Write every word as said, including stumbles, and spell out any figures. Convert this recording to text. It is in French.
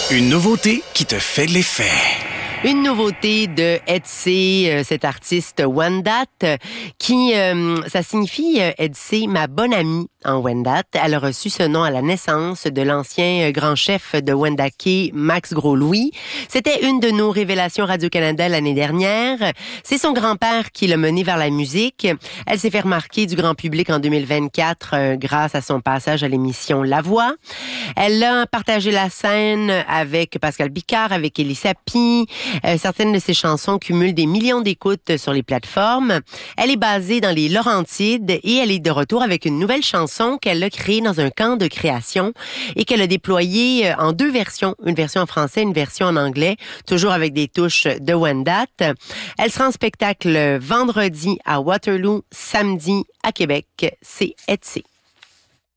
Une nouveauté qui te fait de l'effet. Une nouveauté de Edsé, euh, cet artiste Wendat, euh, qui, euh, ça signifie euh, Edsé, ma bonne amie en Wendat. Elle a reçu ce nom à la naissance de l'ancien euh, grand chef de Wendake, Max Gros-Louis. C'était une de nos révélations Radio-Canada l'année dernière. C'est son grand-père qui l'a menée vers la musique. Elle s'est fait remarquer du grand public en deux mille vingt-quatre euh, grâce à son passage à l'émission La Voix. Elle a partagé la scène avec Pascal Bicard, avec Élie Sapi. Euh, certaines de ses chansons cumulent des millions d'écoutes sur les plateformes. Elle est basée dans les Laurentides et elle est de retour avec une nouvelle chanson qu'elle a créée dans un camp de création et qu'elle a déployée en deux versions, une version en français, une version en anglais, toujours avec des touches de Wendat. Elle sera en spectacle vendredi à Waterloo, samedi à Québec. C'est Edsé.